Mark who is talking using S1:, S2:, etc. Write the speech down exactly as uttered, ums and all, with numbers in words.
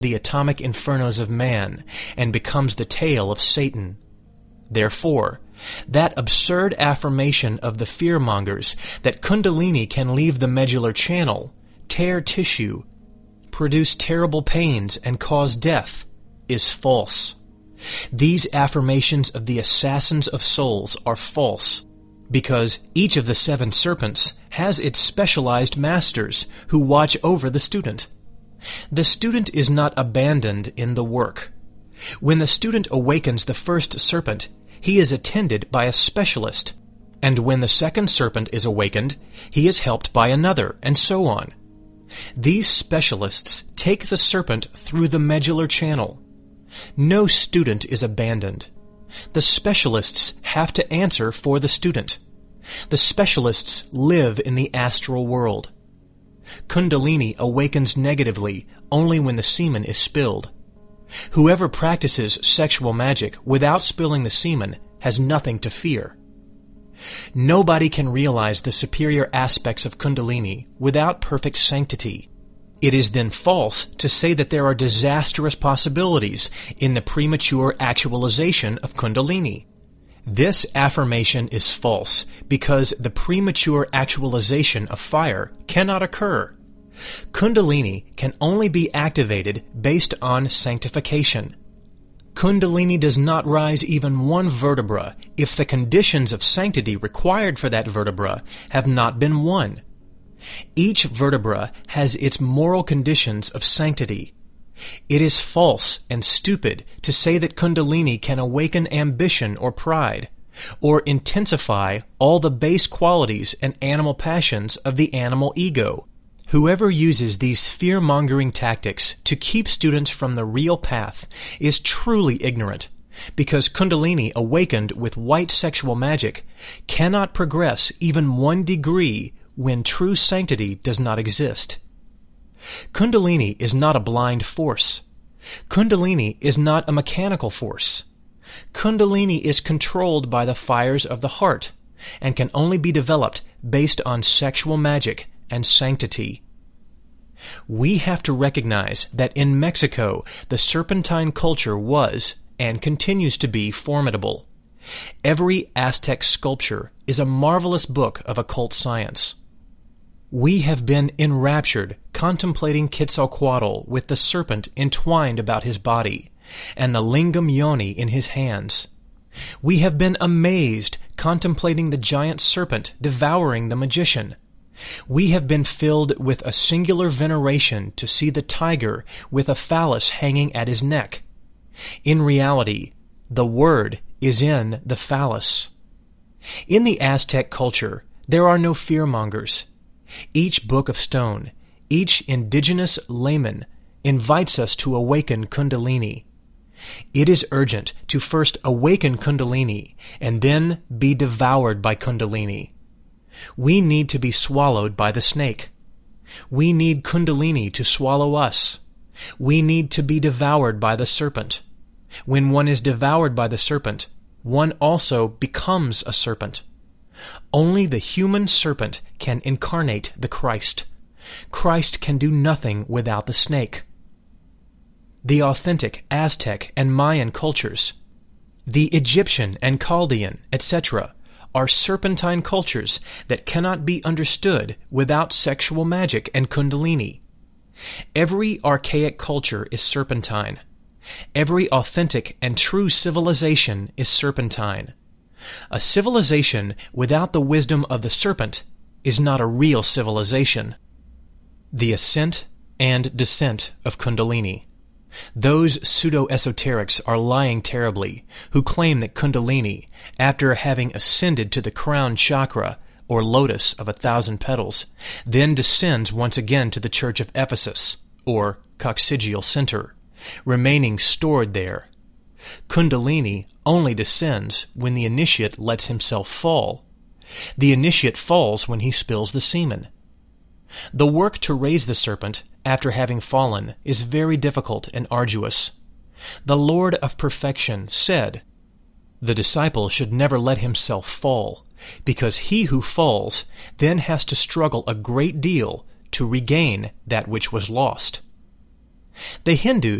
S1: the atomic infernos of man and becomes the tail of Satan. Therefore, that absurd affirmation of the fearmongers that Kundalini can leave the medular channel, tear tissue, produce terrible pains, and cause death is false. These affirmations of the assassins of souls are false, because each of the seven serpents has its specialized masters who watch over the student. The student is not abandoned in the work. When the student awakens the first serpent, he is attended by a specialist, and when the second serpent is awakened, he is helped by another, and so on. These specialists take the serpent through the medular channel. No student is abandoned. The specialists have to answer for the student. The specialists live in the astral world. Kundalini awakens negatively only when the semen is spilled. Whoever practices sexual magic without spilling the semen has nothing to fear. Nobody can realize the superior aspects of Kundalini without perfect sanctity. It is then false to say that there are disastrous possibilities in the premature actualization of Kundalini. This affirmation is false because the premature actualization of fire cannot occur. Kundalini can only be activated based on sanctification. Kundalini does not rise even one vertebra if the conditions of sanctity required for that vertebra have not been won. Each vertebra has its moral conditions of sanctity. It is false and stupid to say that Kundalini can awaken ambition or pride, or intensify all the base qualities and animal passions of the animal ego. Whoever uses these fear-mongering tactics to keep students from the real path is truly ignorant, because Kundalini awakened with white sexual magic cannot progress even one degree when true sanctity does not exist. Kundalini is not a blind force. Kundalini is not a mechanical force. Kundalini is controlled by the fires of the heart and can only be developed based on sexual magic and sanctity. We have to recognize that in Mexico the serpentine culture was and continues to be formidable. Every Aztec sculpture is a marvelous book of occult science. We have been enraptured contemplating Quetzalcoatl with the serpent entwined about his body and the lingam yoni in his hands. We have been amazed contemplating the giant serpent devouring the magician. We have been filled with a singular veneration to see the tiger with a phallus hanging at his neck. In reality, the word is in the phallus. In the Aztec culture, there are no fearmongers. Each book of stone, each indigenous layman invites us to awaken Kundalini. It is urgent to first awaken Kundalini and then be devoured by Kundalini. We need to be swallowed by the snake. We need Kundalini to swallow us. We need to be devoured by the serpent. When one is devoured by the serpent, one also becomes a serpent. Only the human serpent can incarnate the Christ. Christ can do nothing without the snake. The authentic Aztec and Mayan cultures, the Egyptian and Chaldean, et cetera, are serpentine cultures that cannot be understood without sexual magic and Kundalini. Every archaic culture is serpentine. Every authentic and true civilization is serpentine. A civilization without the wisdom of the serpent is not a real civilization. The ascent and descent of Kundalini. Those pseudo-esoterics are lying terribly who claim that Kundalini, after having ascended to the crown chakra, or lotus of a thousand petals, then descends once again to the church of Ephesus, or coccygeal center, remaining stored there. Kundalini only descends when the initiate lets himself fall. The initiate falls when he spills the semen. The work to raise the serpent after having fallen is very difficult and arduous. The Lord of Perfection said, "The disciple should never let himself fall, because he who falls then has to struggle a great deal to regain that which was lost." The Hindus